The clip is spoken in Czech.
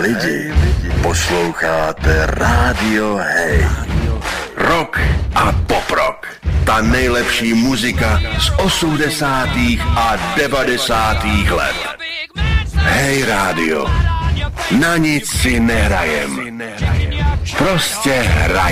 lidi, posloucháte Rádio Hej. Rock a poprok. Ta nejlepší muzika z 80. a 90. let. Hej rádio. Na nic si nehrajem. Prostě hraj.